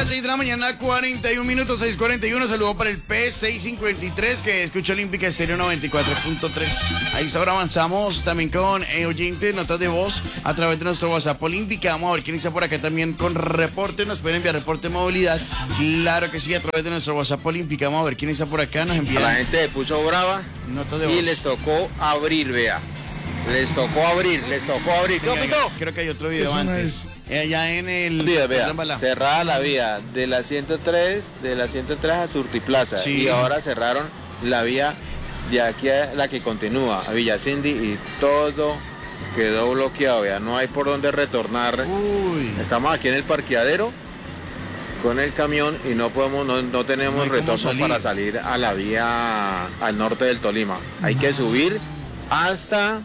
las 6 de la mañana, 41 minutos, 6:41. Saludo para el P653 que escucha Olímpica Estéreo 94.3. Ahí ahora avanzamos también con oyentes, notas de voz a través de nuestro WhatsApp Olímpica. Vamos a ver quién está por acá también con reporte. Nos pueden enviar reporte de movilidad. Claro que sí, a través de nuestro WhatsApp Olímpica. Vamos a ver quién está por acá. Nos envían. La gente se puso brava notas de y voz. les tocó abrir, vea. Les tocó abrir. Creo que hay otro video antes. Allá en el... Vea, cerrada la vía de la 103 a Surtiplaza. Sí. Y ahora cerraron la vía de aquí a la que continúa, a Villa Cindy, y todo quedó bloqueado, vea. No hay por dónde retornar. Uy. Estamos aquí en el parqueadero con el camión y no tenemos retorno para salir a la vía al norte del Tolima. Hay que subir hasta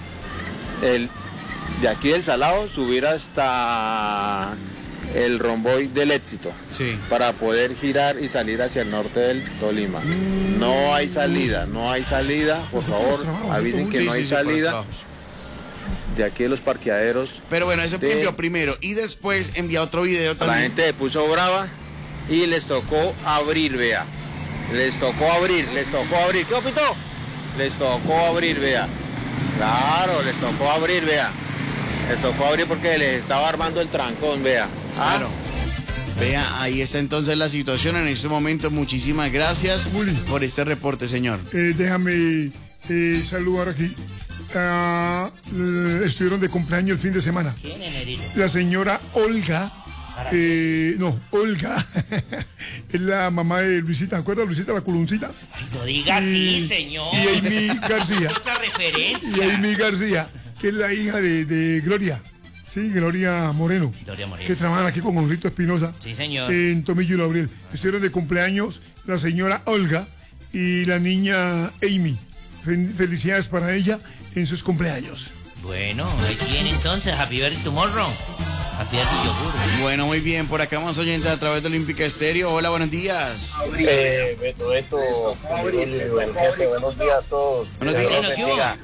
de aquí del Salado, subir hasta el Romboy del Éxito, sí, para poder girar y salir hacia el norte del Tolima. No hay salida, por favor, avisen que no hay salida de aquí de los parqueaderos. Pero bueno, eso envió primero y después envía otro video también. La gente se puso brava y les tocó abrir, vea. Les tocó abrir. ¿Qué opitó? Les tocó abrir, vea. Claro, les tocó abrir, vea. Les tocó abrir porque les estaba armando el trancón, vea. Claro. Vea, ahí está entonces la situación en este momento. Muchísimas gracias por este reporte, señor. Déjame saludar aquí. Estuvieron de cumpleaños el fin de semana. ¿Quién es, Nerito? La señora Olga. Olga. Es la mamá de Luisita, ¿te acuerdas? Luisita, la culuncita. Ay, no diga así, señor. Y Amy García. Otra referencia. Y Amy García, que es la hija de Gloria. Sí, Gloria Moreno. Que trabajan aquí con Gonzalo Espinosa. Sí, señor. En Tomillo y Laurel. Estuvieron de cumpleaños la señora Olga y la niña Amy. Felicidades para ella en sus cumpleaños. Bueno, ahí tiene entonces. Happy birthday tomorrow. Happy birthday yogur. Bueno, muy bien. Por acá más oyentes a través de Olímpica Estéreo. Hola, buenos días. Beto, buenos días a todos. Buenos días.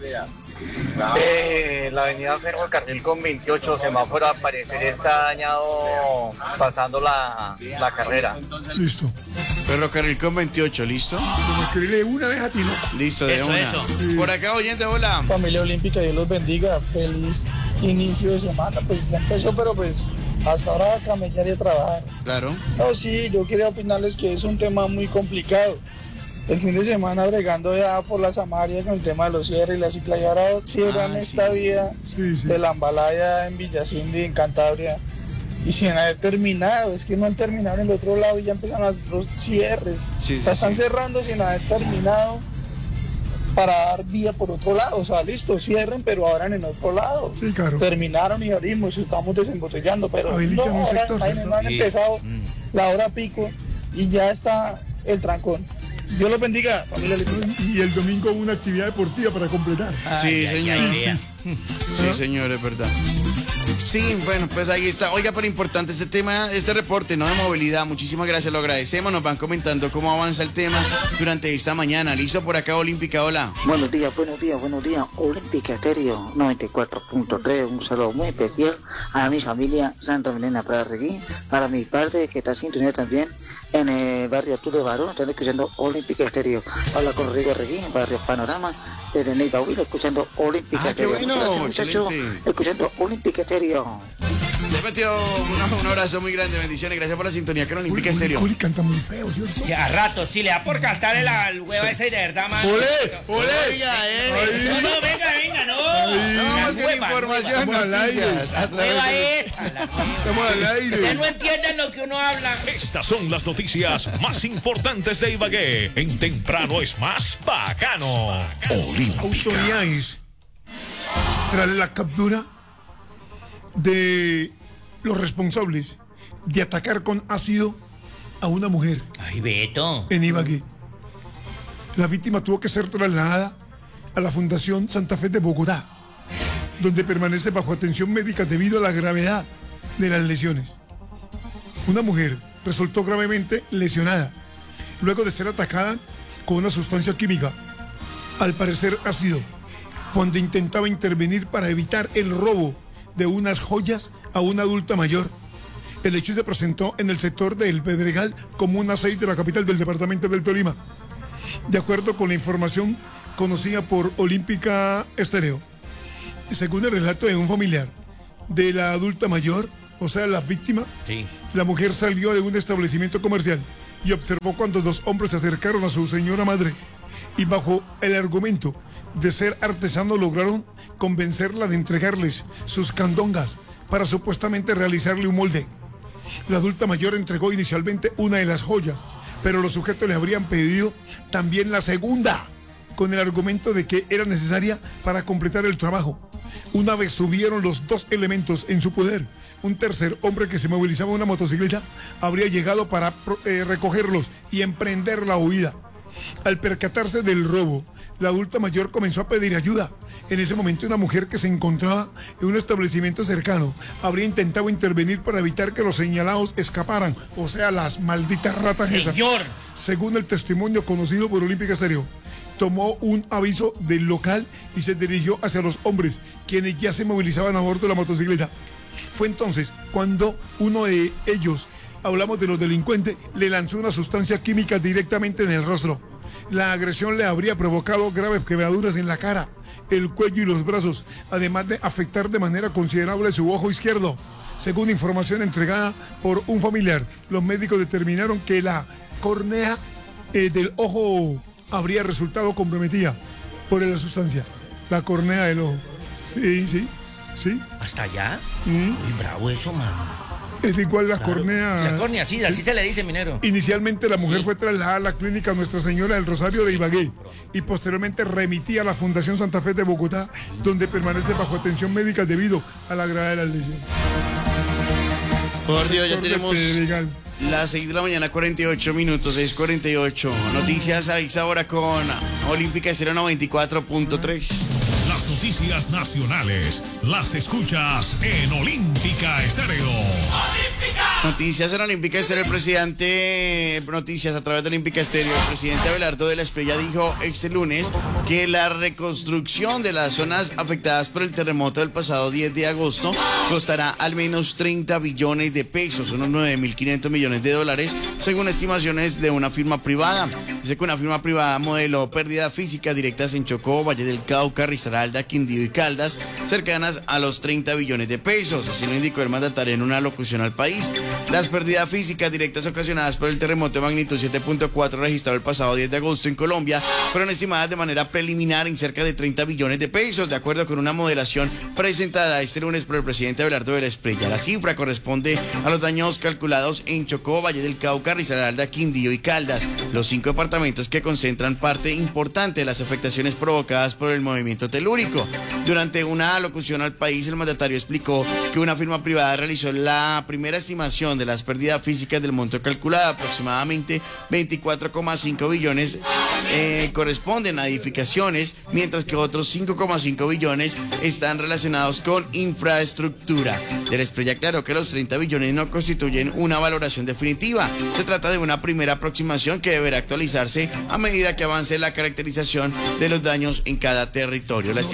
La avenida Ferro Carril con 28, semáforo al parecer está dañado pasando la carrera. Listo. Ferrocarril con 28, ¿listo? Como escribirle una vez a ti, ¿no? Listo, de una. Eso. Sí. Por acá, oyente, hola. Familia Olímpica, Dios los bendiga. Feliz inicio de semana. Pues ya empezó, pero pues hasta ahora a camellar y a trabajar. Claro. No, sí, yo quería opinarles que es un tema muy complicado. El fin de semana bregando ya por las Amarias con el tema de los cierres y la cicla, y ahora cierran esta vía de la Ambalaya en Villacindy, en Cantabria, y sin haber terminado. Es que no han terminado en el otro lado y ya empiezan los cierres. Están cerrando sin haber terminado para dar vía por otro lado. O sea, listo, cierren, pero ahora en el otro lado. Sí, claro. Terminaron y abrimos, estamos desembotellando, pero no han empezado la hora pico y ya está el trancón. Dios los bendiga, familia. Y el domingo una actividad deportiva para completar. Sí, señor. Sí, señor, es verdad. Sí, bueno, pues ahí está. Oiga, pero importante este tema, este reporte, ¿no? De movilidad. Muchísimas gracias, lo agradecemos. Nos van comentando cómo avanza el tema durante esta mañana. ¿Listo por acá, Olímpica? Hola. Buenos días. Olímpica Estéreo 94.3. Un saludo muy especial a mi familia Santa Milena Prada Reguín, para mi padre que está en sintonía también en el barrio Arturo Barón, están escuchando Olímpica Estéreo. Habla con Rodrigo Reguín, barrio Panorama, desde Neiva Huila, escuchando Olímpica Estéreo. Bueno, muchas gracias, muchachos, escuchando Olímpica Estéreo. Les metió un abrazo muy grande, bendiciones, gracias por la sintonía con Olímpica Estéreo. Uli canta muy feo, ¿cierto? Sí, a rato, sí, le da por cantar el huevo ese y de verdad, man. Oiga, No, venga, no. Vamos con información, noticias. Hueva esa. Estamos al aire. Ustedes no entienden lo que uno habla. Estas son las noticias más importantes de Ibagué. En Temprano es más bacano. Olímpica. Autoridades, tras la captura de los responsables de atacar con ácido a una mujer. Ay, Beto. En Ibagué. La víctima tuvo que ser trasladada a la Fundación Santa Fe de Bogotá, donde permanece bajo atención médica debido a la gravedad de las lesiones. Una mujer resultó gravemente lesionada luego de ser atacada con una sustancia química, al parecer ácido, cuando intentaba intervenir para evitar el robo de unas joyas a una adulta mayor El hecho se presentó en el sector del Pedregal, comuna 6 de la capital del departamento del Tolima. De acuerdo con la información conocida por Olímpica Estéreo, según el relato de un familiar de la adulta mayor, o sea, la víctima, Sí. la mujer salió de un establecimiento comercial y observó cuando dos hombres se acercaron a su señora madre y bajo el argumento de ser artesano lograron convencerla de entregarles sus candongas para supuestamente realizarle un molde. La adulta mayor entregó inicialmente una de las joyas, pero los sujetos le habrían pedido también la segunda, con el argumento de que era necesaria para completar el trabajo. Una vez tuvieron los dos elementos en su poder, un tercer hombre que se movilizaba en una motocicleta habría llegado para recogerlos y emprender la huida. Al percatarse del robo, la adulta mayor comenzó a pedir ayuda. En ese momento, una mujer que se encontraba en un establecimiento cercano habría intentado intervenir para evitar que los señalados escaparan, o sea, las malditas ratas esas. Señor. Según el testimonio conocido por Olímpica Estéreo, tomó un aviso del local y se dirigió hacia los hombres, quienes ya se movilizaban a bordo de la motocicleta. Fue entonces cuando uno de ellos, hablamos de los delincuentes, le lanzó una sustancia química directamente en el rostro. La agresión le habría provocado graves quemaduras en la cara, el cuello y los brazos, además de afectar de manera considerable su ojo izquierdo. Según información entregada por un familiar, los médicos determinaron que la córnea del ojo habría resultado comprometida por la sustancia. La córnea del ojo. Sí. ¿Hasta allá? Muy bravo eso, mano. Es igual la córnea. La córnea, sí, así se le dice, minero. Inicialmente la mujer fue trasladada a la clínica Nuestra Señora del Rosario de Ibagué y posteriormente remitida a la Fundación Santa Fe de Bogotá, donde permanece bajo atención médica debido a la gravedad de las lesiones. Por Dios, ya Sector de tenemos Pedregal. las 6 de la mañana, 48 minutos, 6:48. Noticias a esta hora con Olímpica 094.3. Las noticias nacionales las escuchas en Olímpica Estéreo. Noticias en Olímpica Estéreo, el presidente, noticias a través de Olímpica Estéreo, el presidente Abelardo de la Espriella dijo este lunes que la reconstrucción de las zonas afectadas por el terremoto del pasado 10 de agosto costará al menos 30 billones de pesos, unos 9.500 millones de dólares, según estimaciones de una firma privada. Dice que una firma privada modeló pérdidas físicas directas en Chocó, Valle del Cauca, Risaralda, Quindío y Caldas, cercanas a los 30 billones de pesos, así lo indicó el mandatario en una locución al país. Las pérdidas físicas directas ocasionadas por el terremoto de magnitud 7.4 registrado el pasado 10 de agosto en Colombia fueron estimadas de manera preliminar en cerca de 30 billones de pesos, de acuerdo con una modelación presentada este lunes por el presidente Abelardo de la Espriella. La cifra corresponde a los daños calculados en Chocó, Valle del Cauca, Risaralda, Quindío y Caldas, los 5 departamentos que concentran parte importante de las afectaciones provocadas por el movimiento telúrico. Durante una locución al país, el mandatario explicó que una firma privada realizó la primera estimación de las pérdidas físicas del monto calculado, aproximadamente 24,5 billones corresponden a edificaciones, mientras que otros 5,5 billones están relacionados con infraestructura. De la Espriella aclaró que los 30 billones no constituyen una valoración definitiva. Se trata de una primera aproximación que deberá actualizarse a medida que avance la caracterización de los daños en cada territorio. La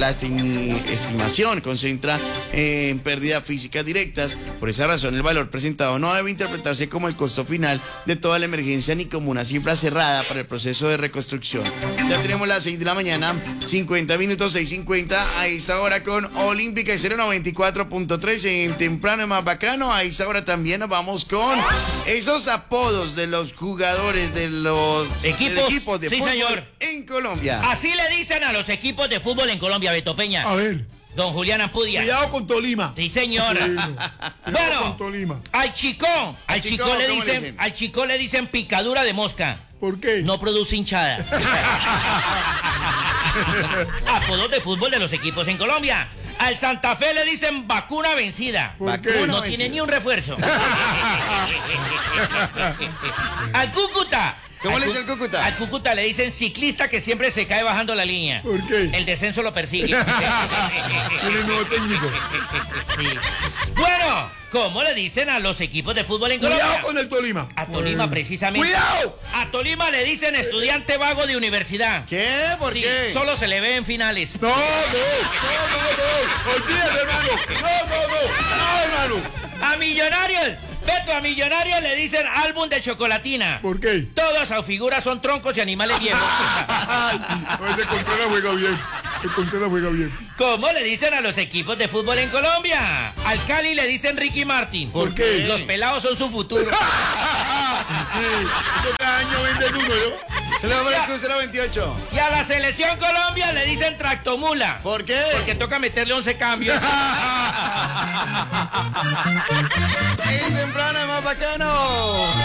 estimación concentra en pérdidas físicas directas. Por esa razón, el valor presentado no debe interpretarse como el costo final de toda la emergencia ni como una cifra cerrada para el proceso de reconstrucción. Ya tenemos las 6 de la mañana, 50 minutos, 6:50 a esta hora con Olímpica 094.3 en Temprano y Más Bacano. A esta hora también nos vamos con esos apodos de los jugadores de los equipos de fútbol, señor, en Colombia. Así le dicen a los equipos de fútbol en Colombia, Beto Peña. A ver. Don Julián Ampudia. Cuidado con Tolima. Sí, señora. Bueno, con Tolima. al chico le dicen picadura de mosca. ¿Por qué? No produce hinchada. Apodos de fútbol de los equipos en Colombia. Al Santa Fe le dicen vacuna vencida. ¿Por qué? No tiene ni un refuerzo. Al Cúcuta. ¿Cómo le dice el Cúcuta? Al Cúcuta le dicen ciclista que siempre se cae bajando la línea. ¿Por qué? El descenso lo persigue. Tiene nuevo técnico. Sí. Bueno, ¿cómo le dicen a los equipos de fútbol en Colombia? Cuidado con el Tolima. A Tolima, precisamente. ¡Cuidado! A Tolima le dicen estudiante vago de universidad. ¿Qué? ¿Por Sí, qué? solo se le ve en finales. No. Olvídate, hermano. No, hermano. A Millonarios, Beto, a Millonarios le dicen álbum de chocolatina. ¿Por qué? Todas sus figuras son troncos y animales viejos. Ese Contreras juega bien. El Contreras juega bien. ¿Cómo le dicen a los equipos de fútbol en Colombia? Al Cali le dicen Ricky Martin. ¿Por qué? Los pelados son su futuro. Eso cada año venden uno, ¿no? Se le va a poner crucero 28. Y a la selección Colombia le dicen tractomula. ¿Por qué? Porque toca meterle 11 cambios. Es temprano, es más bacano.